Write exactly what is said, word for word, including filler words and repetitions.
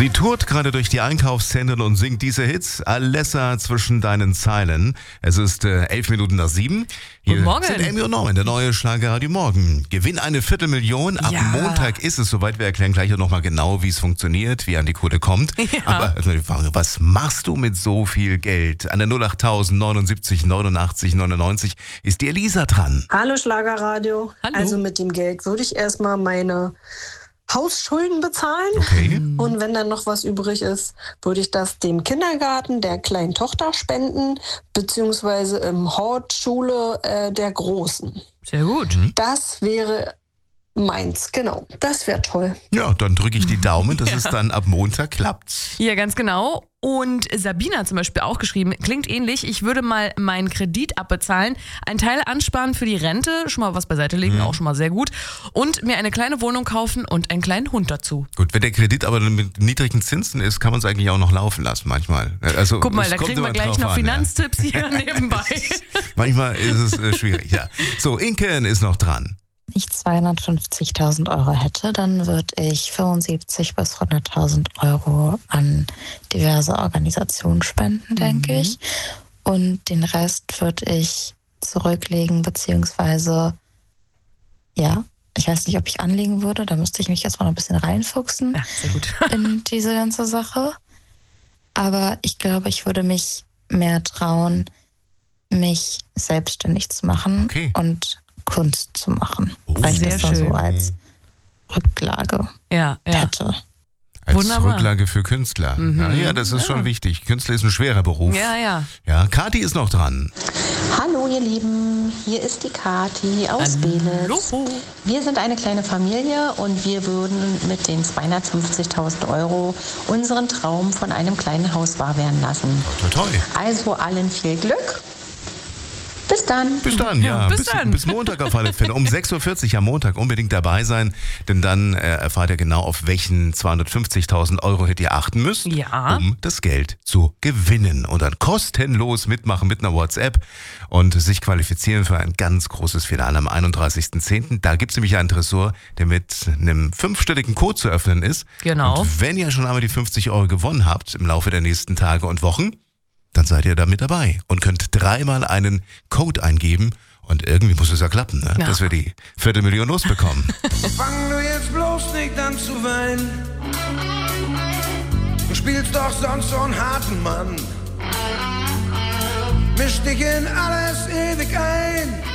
Sie tourt gerade durch die Einkaufszentren und singt diese Hits. Alessa zwischen deinen Zeilen. Es ist äh, elf Minuten nach sieben. Hier Guten Morgen. sind Amy und Norman, der neue Schlagerradio Morgen. Gewinn eine Viertelmillion. Ab Ja. Montag ist es soweit. Wir erklären gleich nochmal genau, wie es funktioniert, wie an die Kohle kommt. Ja. Aber also die Frage, was machst du mit so viel Geld? An der null acht neunundsiebzig neunundachtzig neunundneunzig ist die Elisa dran. Hallo Schlagerradio. Hallo. Also mit dem Geld würde ich erstmal meine Hausschulden bezahlen. Okay. Und wenn dann noch was übrig ist, würde ich das dem Kindergarten der kleinen Tochter spenden, beziehungsweise im Hortschule äh, der Großen. Sehr gut. Das wäre meins, genau. Das wäre toll. Ja, dann drücke ich die Daumen, dass es dann ab Montag klappt. Ja, ganz genau. Und Sabina hat zum Beispiel auch geschrieben, klingt ähnlich, ich würde mal meinen Kredit abbezahlen, einen Teil ansparen für die Rente, schon mal was beiseite legen, auch schon mal sehr gut, und mir eine kleine Wohnung kaufen und einen kleinen Hund dazu. Gut, wenn der Kredit aber mit niedrigen Zinsen ist, kann man es eigentlich auch noch laufen lassen manchmal. Also, Guck mal, es da kommt kriegen wir immer gleich drauf noch an, Finanztipps hier nebenbei. Ja. Manchmal ist es äh, schwierig, ja. So, Inken ist noch dran. Wenn ich zweihundertfünfzigtausend Euro hätte, dann würde ich fünfundsiebzig bis hunderttausend Euro an diverse Organisationen spenden, denke ich. Und den Rest würde ich zurücklegen, beziehungsweise, ja, ich weiß nicht, ob ich anlegen würde, da müsste ich mich erstmal noch ein bisschen reinfuchsen Ja, sehr gut. in diese ganze Sache. Aber ich glaube, ich würde mich mehr trauen, mich selbstständig zu machen Okay. und Kunst zu machen, Oh, weil ich sehr das da schön. so als Rücklage Ja, ja. hätte. Als Wunderbar. Rücklage für Künstler. Mhm. Ja, ja, das ist Ja. schon wichtig. Künstler ist ein schwerer Beruf. Ja, ja. Ja, Kathi ist noch dran. Hallo ihr Lieben, hier ist die Kathi aus Belitz. Hallo. Wir sind eine kleine Familie und wir würden mit den zweihundertfünfzigtausend Euro unseren Traum von einem kleinen Haus wahr werden lassen. Toi, toi. Also allen viel Glück. Bis dann. Bis dann, ja. Ja, bis dann. bis Montag auf alle Fälle. Um sechs Uhr vierzig am Montag unbedingt dabei sein, denn dann äh, erfahrt ihr genau, auf welchen zweihundertfünfzigtausend Euro Hit ihr achten müsst, Ja. um das Geld zu gewinnen. Und dann kostenlos mitmachen mit einer WhatsApp und sich qualifizieren für ein ganz großes Finale am einunddreißigsten zehnten Da gibt es nämlich einen Tresor, der mit einem fünfstelligen Code zu öffnen ist. Genau. Und wenn ihr schon einmal die fünfzig Euro gewonnen habt im Laufe der nächsten Tage und Wochen, dann seid ihr da mit dabei und könnt dreimal einen Code eingeben und irgendwie muss es ja klappen, ne? Ja. Dass wir die Viertelmillion losbekommen. Fang du jetzt bloß nicht an zu weinen. Du spielst doch sonst so einen harten Mann. Misch dich in alles ewig ein.